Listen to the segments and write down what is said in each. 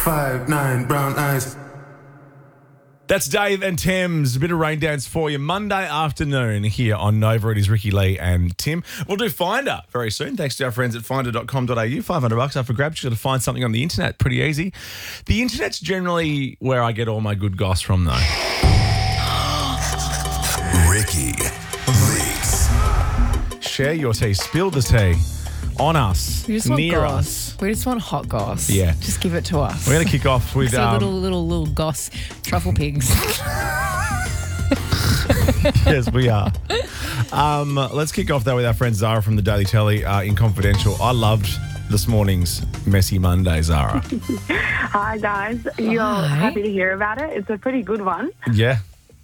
5'9", brown eyes. That's Dave and Tim's. A bit of rain dance for you Monday afternoon here on Nova. It is Ricky Lee and Tim. We'll do Finder very soon. Thanks to our friends at finder.com.au. $500 up for grabs. You've got to find something on the internet. Pretty easy. The internet's generally where I get all my good goss from, though. Ricky Leaks. Share your tea. Spill the tea. On us. We just want near goss. us. We just want hot goss. Yeah. Just give it to us. We're going to kick off with... So little goss truffle pigs. Yes, we are. Let's kick off, though, with our friend Zara from the Daily Telly in Confidential. I loved this morning's Messy Monday, Zara. Hi, guys. You're happy to hear about it? It's a pretty good one. Yeah.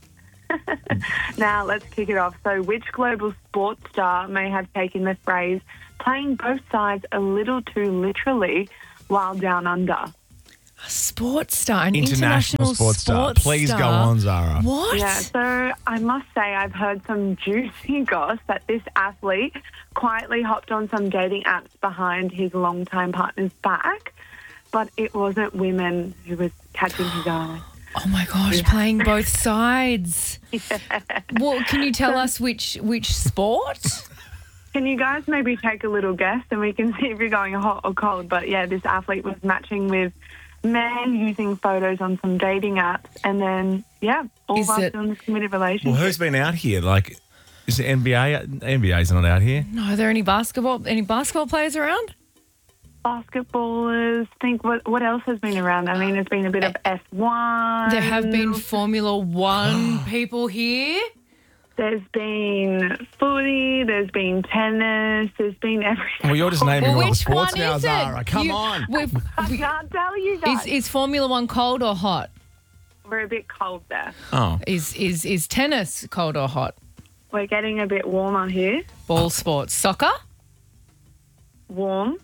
Now, let's kick it off. So, which global sports star may have taken the phrase playing both sides a little too literally while down under? A sports star, an International sports star. Please go on, Zara. What? Yeah, so I must say I've heard some juicy goss that this athlete quietly hopped on some dating apps behind his longtime partner's back, but it wasn't women who was catching his eye. Oh my gosh, playing both sides. Yeah. Well, can you tell us which sport? Can you guys maybe take a little guess and we can see if you're going hot or cold? But yeah, this athlete was matching with men using photos on some dating apps, and then all Is while it- still in this committed relationship. Well, who's been out here? Like, is the NBA? NBA's not out here. No, are there any basketball players around? Basketballers. Think what else has been around? I mean, there's been a bit of F1. There have been Formula One people here. There's been footy. There's been tennis. There's been everything. Well, you're just naming all the which sports one now, is Zara. it? Come on. I can't tell you guys. Is Formula One cold or hot? We're a bit cold there. Oh. Is tennis cold or hot? We're getting a bit warmer here. Ball sports, soccer, Warm.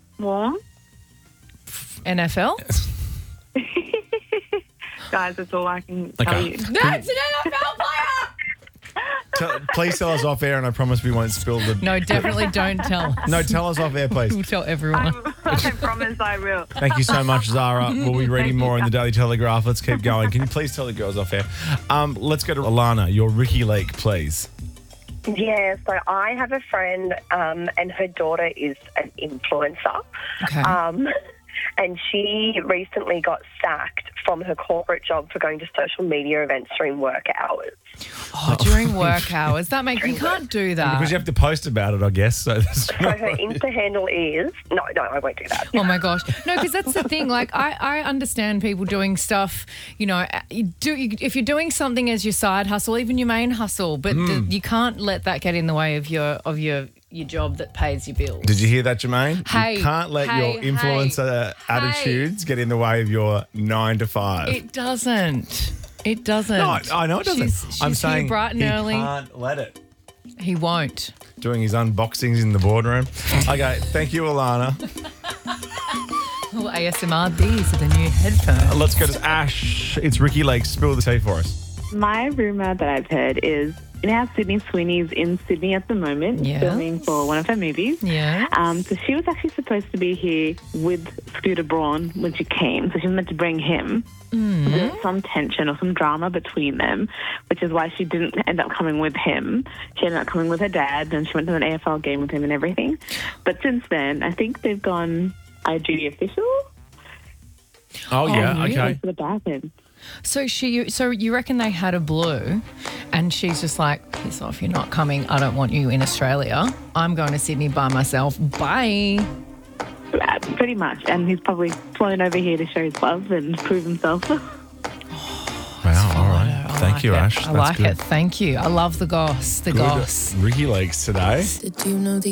NFL. Guys, that's all I can tell Okay. you. That's an NFL player. Please tell us off air, and I promise we won't spill the... No, definitely don't tell us. No, tell us off air, please. We'll tell everyone. I promise I will. Thank you so much, Zara. We'll be reading more in the Daily Telegraph. Let's keep going. Can you please tell the girls off air? Let's go to Alana, your Ricky Leak, please. Yeah, so I have a friend and her daughter is an influencer. Okay. And she recently got sacked from her corporate job for going to social media events during work hours. Oh, during work hours. That makes you can't do that. Because you have to post about it, I guess. So So her Insta handle is... No, I won't do that. Oh, my gosh. No, because that's the thing. Like, I understand people doing stuff, if you're doing something as your side hustle, even your main hustle, but you can't let that get in the way of your job that pays your bills. Did you hear that, Jermaine? Hey, you can't let your influencer attitudes get in the way of your 9 to 5. It doesn't. It doesn't. No, I know it doesn't. She's I'm here saying bright and he early. can't let it. He won't. Doing his unboxings in the boardroom. Okay, thank you, Alana. Oh, ASMR, these are the new headphones. Let's go to Ash. It's Ricky Lake. Spill the tea for us. My rumour that I've heard is, how Sydney Sweeney's in Sydney at the moment, Yes. filming for one of her movies. Yeah. So she was actually supposed to be here with Scooter Braun when she came, so she was meant to bring him. There was some tension or some drama between them, which is why she didn't end up coming with him. She ended up coming with her dad, and she went to an AFL game with him and everything. But since then, I think they've gone IG official. Oh, yeah, really? okay. For the bathroom. So you reckon they had a blue, and she's just like, piss off, you're not coming. I don't want you in Australia. I'm going to Sydney by myself. Bye. Pretty much. And he's probably flown over here to show his love and prove himself. Wow, all right. Thank you, Ash. I That's like good. it. Thank you. I love the goss. The Good goss. Ricky Lakes today. Did you know